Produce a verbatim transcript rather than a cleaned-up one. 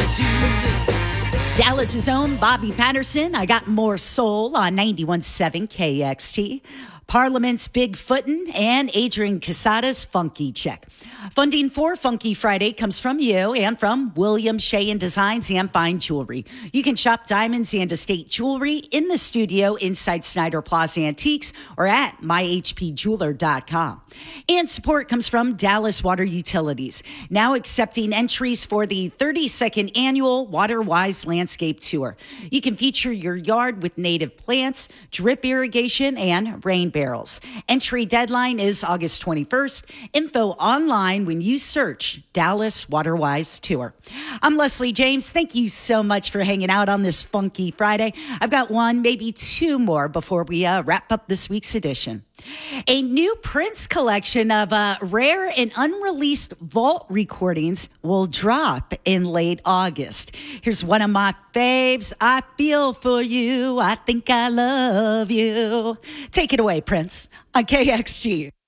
Dallas's own Bobby Patterson. I got more soul on ninety-one point seven K X T. Parliament's Big Footin' and Adrian Casada's Funky Check. Funding for Funky Friday comes from you and from William Shea Designs and Fine Jewelry. You can shop diamonds and estate jewelry in the studio inside Snyder Plaza Antiques or at my h p jeweler dot com. And support comes from Dallas Water Utilities, now accepting entries for the thirty-second annual WaterWise Landscape Tour. You can feature your yard with native plants, drip irrigation, and rain barrels. Entry deadline is August twenty-first. Info online when you search Dallas WaterWise Tour. I'm Leslie James. Thank you so much for hanging out on this Funky Friday. I've got one, maybe two more before we uh, wrap up this week's edition. A new Prince collection of uh, rare and unreleased vault recordings will drop in late August. Here's one of my faves. I feel for you. I think I love you. Take it away, Prince, on K X T.